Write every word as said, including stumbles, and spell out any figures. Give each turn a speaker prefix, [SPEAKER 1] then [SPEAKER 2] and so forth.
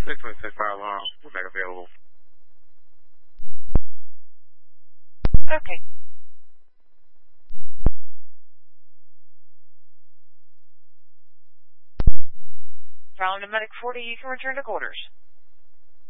[SPEAKER 1] six one six fire alarm. We're back available.
[SPEAKER 2] Okay. File to Medic forty, you can return to quarters.